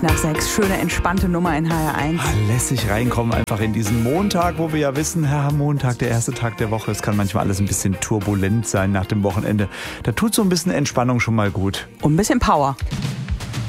nach 6. Schöne, entspannte Nummer in HR1. Lässig reinkommen einfach in diesen Montag, wo wir ja wissen, Montag, der erste Tag der Woche. Es kann manchmal alles ein bisschen turbulent sein nach dem Wochenende. Da tut so ein bisschen Entspannung schon mal gut. Und ein bisschen Power.